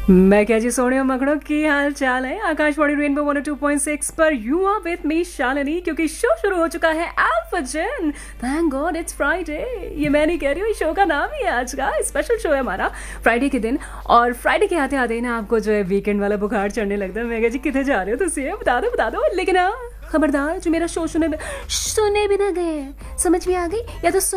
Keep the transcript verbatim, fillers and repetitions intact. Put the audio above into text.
मैं क्या जी सोने मगड़ों की हाल चाल है। Akashvani rainbow one two point six पर you are with me Shalini, क्योंकि शो शुरू हो चुका है एल्फाजन। Thank God it's Friday. ये मैं नहीं कह रही हूँ, शो का नाम ही है आज का। स्पेशल शो है हमारा फ्राइडे के दिन, और फ्राइडे के आते आते ना आपको जो है वीकेंड वाला बुखार चढ़ने लगता है। मैं कहा जी कितने जा रहे हो तुम, ये बता दो बता दो। लेकिन हाँ खबरदार, जो मेरा शो सुने सुने भी ना गए, समझ में आ गई या तो